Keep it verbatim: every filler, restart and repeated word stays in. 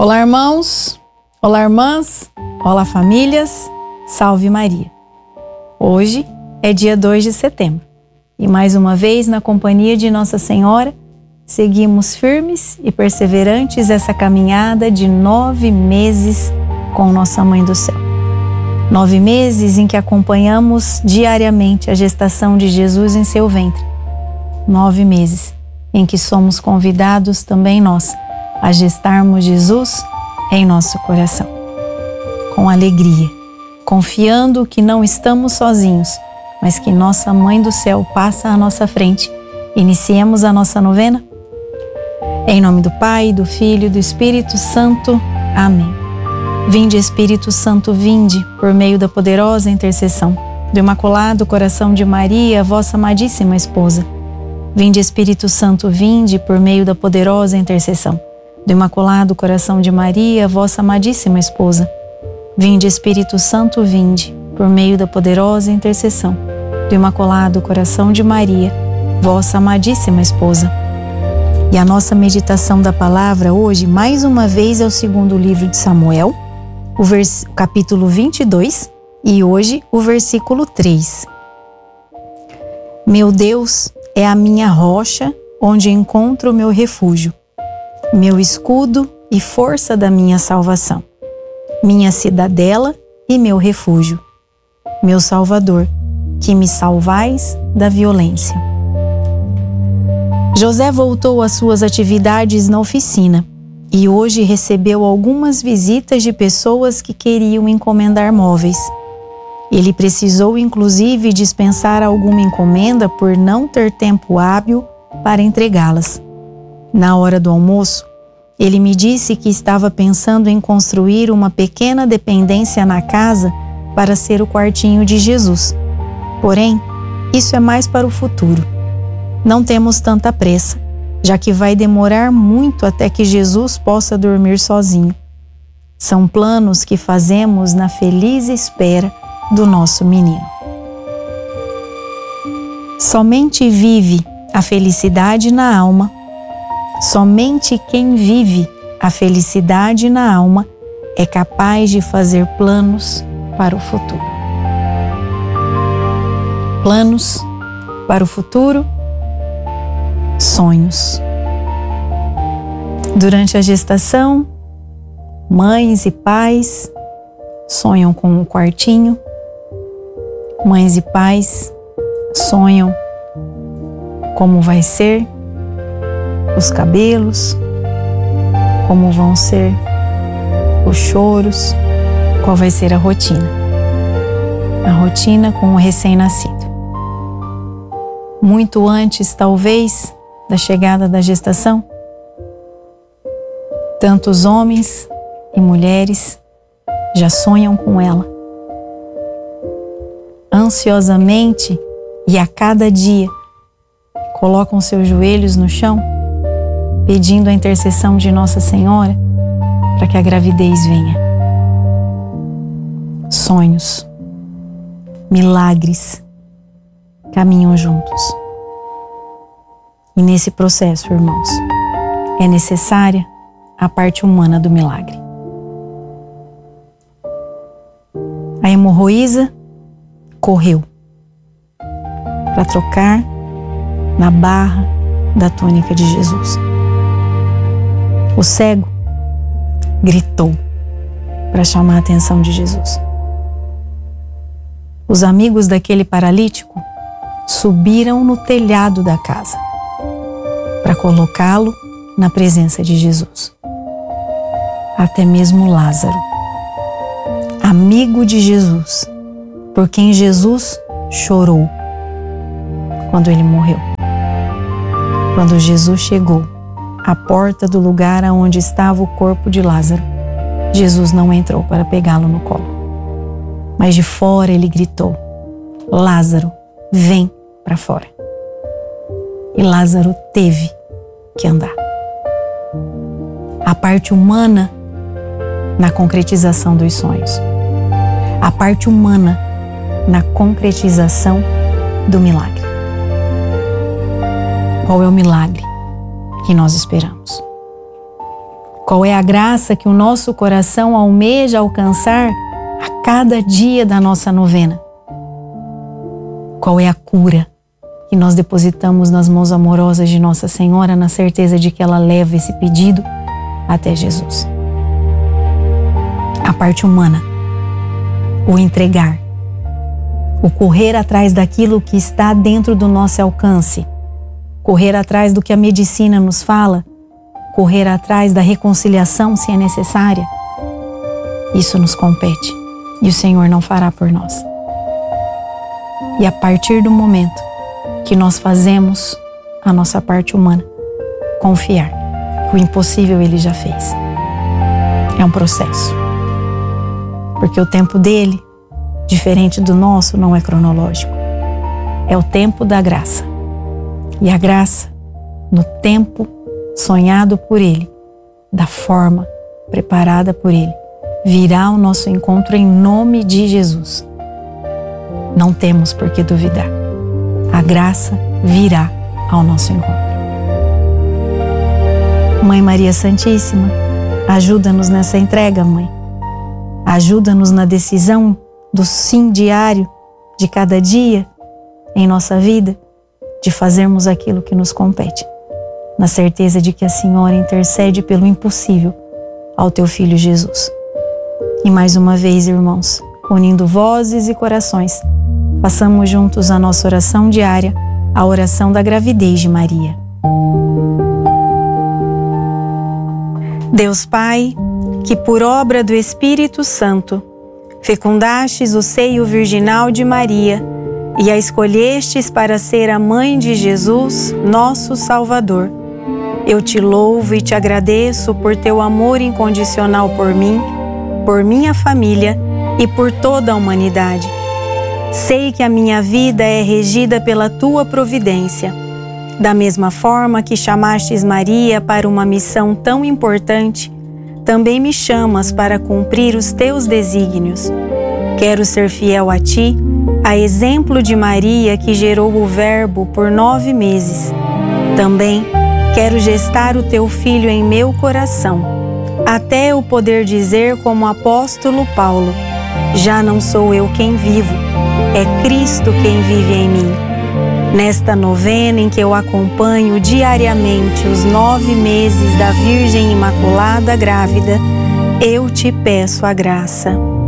Olá, irmãos, olá, irmãs, olá, famílias, salve Maria. Hoje é dia dois de setembro e mais uma vez, na companhia de Nossa Senhora, seguimos firmes e perseverantes essa caminhada de nove meses com Nossa Mãe do Céu. Nove meses em que acompanhamos diariamente a gestação de Jesus em seu ventre. Nove meses em que somos convidados também nós a gestarmos Jesus em nosso coração. Com alegria, confiando que não estamos sozinhos, mas que Nossa Mãe do Céu passa à nossa frente. Iniciemos a nossa novena? Em nome do Pai, do Filho e do Espírito Santo. Amém. Vinde, Espírito Santo, vinde, por meio da poderosa intercessão do Imaculado Coração de Maria, vossa amadíssima esposa. Vinde, Espírito Santo, vinde, por meio da poderosa intercessão do Imaculado Coração de Maria, vossa amadíssima esposa. Vinde, Espírito Santo, vinde, por meio da poderosa intercessão do Imaculado Coração de Maria, vossa amadíssima esposa. E a nossa meditação da palavra hoje, mais uma vez, é o segundo livro de Samuel, o, vers... o capítulo vinte e dois, e hoje o versículo três. Meu Deus é a minha rocha, onde encontro o meu refúgio, meu escudo e força da minha salvação, minha cidadela e meu refúgio, meu Salvador, que me salvais da violência. José voltou às suas atividades na oficina e hoje recebeu algumas visitas de pessoas que queriam encomendar móveis. Ele precisou inclusive dispensar alguma encomenda por não ter tempo hábil para entregá-las. Na hora do almoço, ele me disse que estava pensando em construir uma pequena dependência na casa para ser o quartinho de Jesus. Porém, isso é mais para o futuro. Não temos tanta pressa, já que vai demorar muito até que Jesus possa dormir sozinho. São planos que fazemos na feliz espera do nosso menino. Somente vive a felicidade na alma. Somente quem vive a felicidade na alma é capaz de fazer planos para o futuro. Planos para o futuro, sonhos. Durante a gestação, mães e pais sonham com um quartinho. Mães e pais sonham como vai ser os cabelos, como vão ser os choros, qual vai ser a rotina. A rotina com o recém-nascido. Muito antes, talvez, da chegada da gestação, tantos homens e mulheres já sonham com ela. Ansiosamente e a cada dia colocam seus joelhos no chão, pedindo a intercessão de Nossa Senhora para que a gravidez venha. Sonhos, milagres caminham juntos. E nesse processo, irmãos, é necessária a parte humana do milagre. A hemorroísa correu para trocar na barra da túnica de Jesus. O cego gritou para chamar a atenção de Jesus. Os amigos daquele paralítico subiram no telhado da casa para colocá-lo na presença de Jesus. Até mesmo Lázaro, amigo de Jesus, por quem Jesus chorou quando ele morreu. Quando Jesus chegou à porta do lugar onde estava o corpo de Lázaro, Jesus não entrou para pegá-lo no colo, mas de fora ele gritou: Lázaro, vem para fora. E Lázaro teve que andar. A parte humana na concretização dos sonhos. A parte humana na concretização do milagre. Qual é o milagre que nós esperamos? Qual é a graça que o nosso coração almeja alcançar a cada dia da nossa novena? Qual é a cura que nós depositamos nas mãos amorosas de Nossa Senhora, na certeza de que ela leva esse pedido até Jesus? A parte humana, o entregar, o correr atrás daquilo que está dentro do nosso alcance, correr atrás do que a medicina nos fala, correr atrás da reconciliação se é necessária. Isso nos compete e o Senhor não fará por nós. E a partir do momento que nós fazemos a nossa parte humana, confiar que o impossível Ele já fez. É um processo. Porque o tempo dele, diferente do nosso, não é cronológico. É o tempo da graça. E a graça, no tempo sonhado por Ele, da forma preparada por Ele, virá ao nosso encontro em nome de Jesus. Não temos por que duvidar. A graça virá ao nosso encontro. Mãe Maria Santíssima, ajuda-nos nessa entrega, Mãe. Ajuda-nos na decisão do sim diário de cada dia em nossa vida, de fazermos aquilo que nos compete, na certeza de que a Senhora intercede pelo impossível ao Teu Filho Jesus. E mais uma vez, irmãos, unindo vozes e corações, façamos juntos a nossa oração diária, a oração da gravidez de Maria. Deus Pai, que por obra do Espírito Santo fecundastes o seio virginal de Maria e a escolhestes para ser a mãe de Jesus, nosso Salvador, eu te louvo e te agradeço por teu amor incondicional por mim, por minha família e por toda a humanidade. Sei que a minha vida é regida pela tua providência. Da mesma forma que chamastes Maria para uma missão tão importante, também me chamas para cumprir os teus desígnios. Quero ser fiel a ti, a exemplo de Maria que gerou o Verbo por nove meses. Também quero gestar o teu filho em meu coração, até eu poder dizer como o apóstolo Paulo: já não sou eu quem vivo, é Cristo quem vive em mim. Nesta novena em que eu acompanho diariamente os nove meses da Virgem Imaculada grávida, eu te peço a graça.